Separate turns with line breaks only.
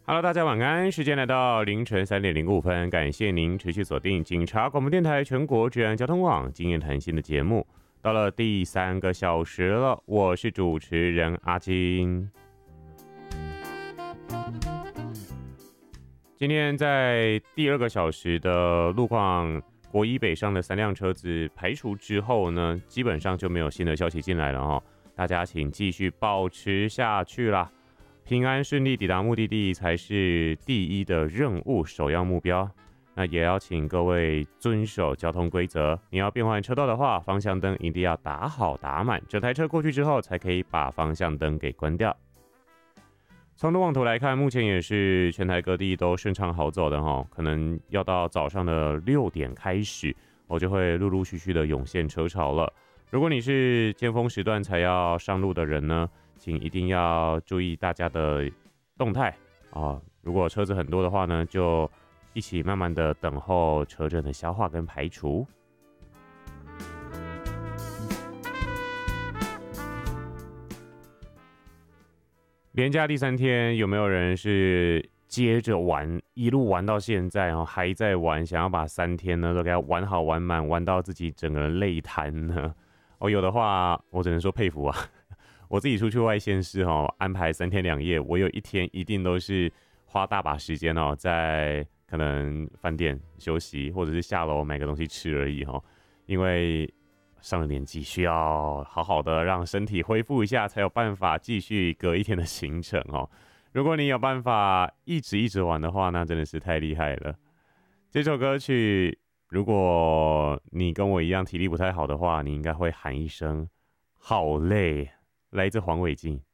Hello，大家晚安。时间来到凌晨3:05，感谢您持续锁定警察广播电台全国治安交通网经验谈心的节目。到了第3个小时了，我是主持人阿金。今天在第2个小时的路况，国一北上的3辆车子排除之后呢，基本上就没有新的消息进来了哦。大家请继续保持下去啦。平安顺利抵达目的地才是第一的任务，首要目标。那也要请各位遵守交通规则。你要变换车道的话，方向灯一定要打好打满，整台车过去之后才可以把方向灯给关掉。从路网图来看，目前也是全台各地都顺畅好走的哈，可能要到早上的6点开始，我就会陆陆续续的涌现车潮了。如果你是尖峰时段才要上路的人呢，请一定要注意大家的动态啊！如果车子很多的话呢，就一起慢慢的等候车阵的消化跟排除。连假第3天，有没有人是接着玩，一路玩到现在哦，还在玩，想要把3天呢都给它玩好玩满，玩到自己整个人累瘫呢？哦，有的话，我只能说佩服啊！我自己出去外县市安排3天2夜，我有1天一定都是花大把时间在可能饭店休息，或者是下楼买个东西吃而已因为上了年纪，需要好好的让身体恢复一下，才有办法继续隔1天的行程如果你有办法一直玩的话，那真的是太厉害了。这首歌曲，如果你跟我一样体力不太好的话，你应该会喊一声好累，来自黄伟晋。